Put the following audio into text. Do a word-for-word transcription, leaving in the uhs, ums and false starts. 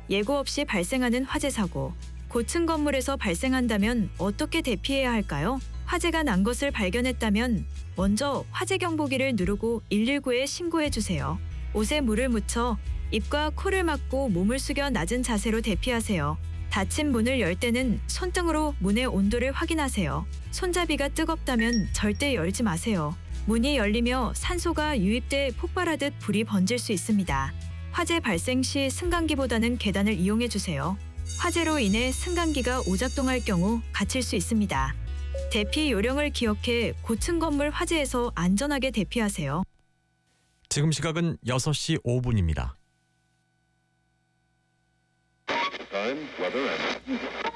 예고 없이 발생하는 화재 사고. 고층 건물에서 발생한다면 어떻게 대피해야 할까요? 화재가 난 것을 발견했다면 먼저 화재 경보기를 누르고 일일구에 신고해 주세요. 옷에 물을 묻혀 입과 코를 막고 몸을 숙여 낮은 자세로 대피하세요. 닫힌 문을 열 때는 손등으로 문의 온도를 확인하세요. 손잡이가 뜨겁다면 절대 열지 마세요. 문이 열리며 산소가 유입돼 폭발하듯 불이 번질 수 있습니다. 화재 발생 시 승강기보다는 계단을 이용해 주세요. 화재로 인해 승강기가 오작동할 경우 갇힐 수 있습니다. 대피 요령을 기억해 고층 건물 화재에서 안전하게 대피하세요. 지금 시각은 여섯 시 오 분입니다. Time, weather, and